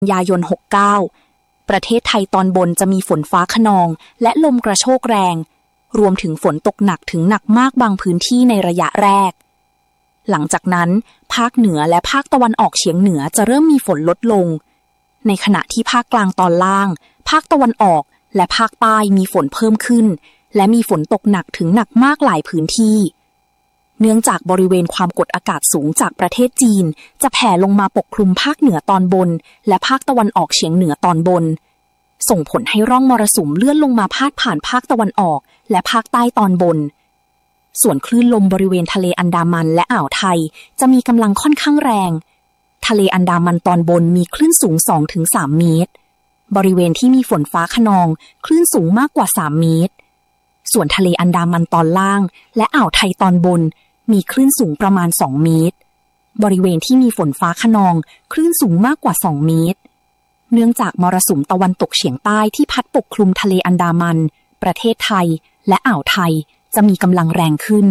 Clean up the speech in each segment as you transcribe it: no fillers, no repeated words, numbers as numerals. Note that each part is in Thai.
ยายน 69 ประเทศไทยตอนบนจะมีฝนฟ้าคะนองและลมกระโชกแรงรวมถึงฝนตกหนักถึงหนักมากบางพื้นที่ในระยะแรกหลังจากนั้นภาคเหนือและภาคตะวันออกเฉียงเหนือจะเริ่มมีฝนลดลงในขณะที่ภาคกลางตอนล่างภาคตะวันออกและภาคใต้มีฝนเพิ่มขึ้นและมีฝนตกหนักถึงหนักมากหลายพื้นที่เนื่องจากบริเวณความกดอากาศสูงจากประเทศจีนจะแผ่ลงมาปกคลุมภาคเหนือตอนบนและภาคตะวันออกเฉียงเหนือตอนบนส่งผลให้ร่องมรสุมเลื่อนลงมาพาดผ่านภาคตะวันออกและภาคใต้ตอนบนส่วนคลื่นลมบริเวณทะเลอันดามันและอ่าวไทยจะมีกำลังค่อนข้างแรงทะเลอันดามันตอนบนมีคลื่นสูง 2-3 เมตรบริเวณที่มีฝนฟ้าคะนองคลื่นสูงมากกว่า3 เมตรส่วนทะเลอันดามันตอนล่างและอ่าวไทยตอนบนมีคลื่นสูงประมาณ2 เมตรบริเวณที่มีฝนฟ้าคะนองคลื่นสูงมากกว่า2 เมตรเนื่องจากมรสุมตะวันตกเฉียงใต้ที่พัดปกคลุมทะเลอันดามันประเทศไทยและอ่าวไทยจะมีกำลังแรงขึ้น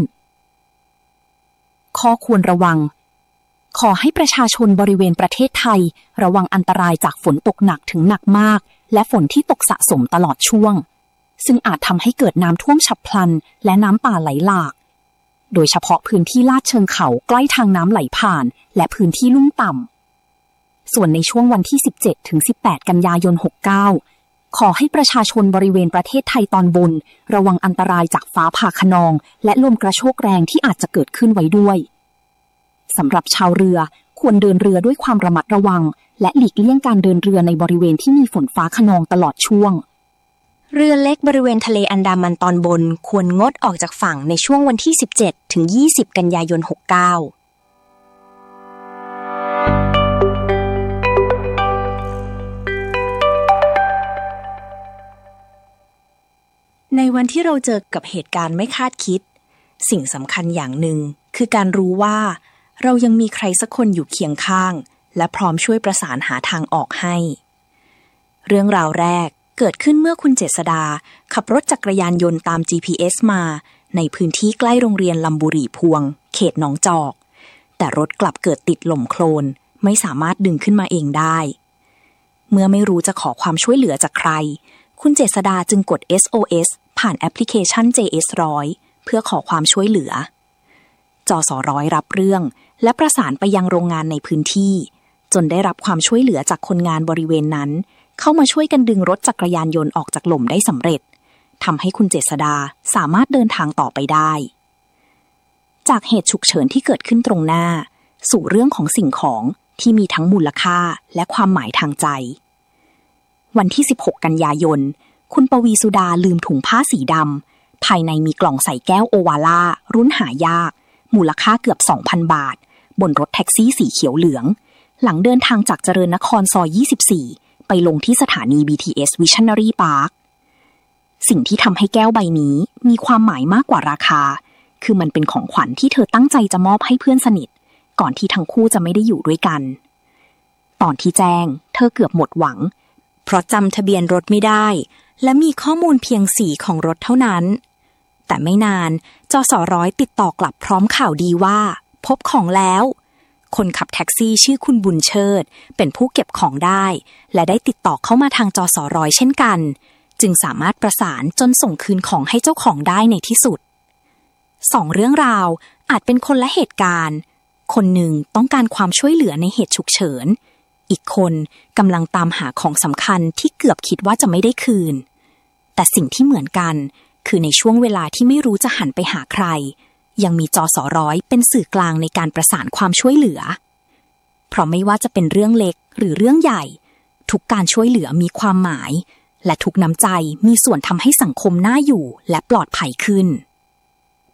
ข้อควรระวังขอให้ประชาชนบริเวณประเทศไทยระวังอันตรายจากฝนตกหนักถึงหนักมากและฝนที่ตกสะสมตลอดช่วงซึ่งอาจทำให้เกิดน้ำท่วมฉับพลันและน้ำป่าไหลหลากโดยเฉพาะพื้นที่ลาดเชิงเขาใกล้ทางน้ำไหลผ่านและพื้นที่ลุ่มต่ำส่วนในช่วงวันที่ 17-18 กันยายน 69 ขอให้ประชาชนบริเวณประเทศไทยตอนบนระวังอันตรายจากฟ้าผ่าคะนองและลมกระโชกแรงที่อาจจะเกิดขึ้นไว้ด้วยสำหรับชาวเรือควรเดินเรือด้วยความระมัดระวังและหลีกเลี่ยงการเดินเรือในบริเวณที่มีฝนฟ้าคะนองตลอดช่วงเรือเล็กบริเวณทะเลอันดามันตอนบนควรงดออกจากฝั่งในช่วงวันที่ 17-20 กันยายน 69ในวันที่เราเจอกับเหตุการณ์ไม่คาดคิดสิ่งสำคัญอย่างหนึ่งคือการรู้ว่าเรายังมีใครสักคนอยู่เคียงข้างและพร้อมช่วยประสานหาทางออกให้เรื่องราวแรกเกิดขึ้นเมื่อคุณเจษดาขับรถจักรยานยนต์ตาม GPS มาในพื้นที่ใกล้โรงเรียนลำบุรีพวงเขตหนองจอกแต่รถกลับเกิดติดหล่มโคลนไม่สามารถดึงขึ้นมาเองได้เมื่อไม่รู้จะขอความช่วยเหลือจากใครคุณเจษดาจึงกด SOS ผ่านแอปพลิเคชัน JS100 เพื่อขอความช่วยเหลือจส.100 รับเรื่องและประสานไปยังโรงงานในพื้นที่จนได้รับความช่วยเหลือจากคนงานบริเวณนั้นเข้ามาช่วยกันดึงรถจักรยานยนต์ออกจากหล่มได้สำเร็จทำให้คุณเจษดาสามารถเดินทางต่อไปได้จากเหตุฉุกเฉินที่เกิดขึ้นตรงหน้าสู่เรื่องของสิ่งของที่มีทั้งมูลค่าและความหมายทางใจวันที่ 16 กันยายนคุณปวีสุดาลืมถุงผ้าสีดำภายในมีกล่องใส่แก้วโอวาล่ารุ่นหายากมูลค่าเกือบ 2,000 บาทบนรถแท็กซี่สีเขียวเหลืองหลังเดินทางจากเจริญนครซอย 24ไปลงที่สถานี BTS Visionary Park สิ่งที่ทำให้แก้วใบนี้มีความหมายมากกว่าราคาคือมันเป็นของขวัญที่เธอตั้งใจจะมอบให้เพื่อนสนิทก่อนที่ทั้งคู่จะไม่ได้อยู่ด้วยกันตอนที่แจ้งเธอเกือบหมดหวังเพราะจำทะเบียนรถไม่ได้และมีข้อมูลเพียงสีของรถเท่านั้นแต่ไม่นานจส.100 ติดต่อกลับพร้อมข่าวดีว่าพบของแล้วคนขับแท็กซี่ชื่อคุณบุญเชิดเป็นผู้เก็บของได้และได้ติดต่อเข้ามาทางจส.100 เช่นกันจึงสามารถประสานจนส่งคืนของให้เจ้าของได้ในที่สุด2 เรื่องราวอาจเป็นคนละเหตุการณ์คนหนึ่งต้องการความช่วยเหลือในเหตุฉุกเฉินอีกคนกำลังตามหาของสำคัญที่เกือบคิดว่าจะไม่ได้คืนแต่สิ่งที่เหมือนกันคือในช่วงเวลาที่ไม่รู้จะหันไปหาใครยังมีจส.100 เป็นสื่อกลางในการประสานความช่วยเหลือเพราะไม่ว่าจะเป็นเรื่องเล็กหรือเรื่องใหญ่ทุกการช่วยเหลือมีความหมายและทุกน้ำใจมีส่วนทำให้สังคมน่าอยู่และปลอดภัยขึ้น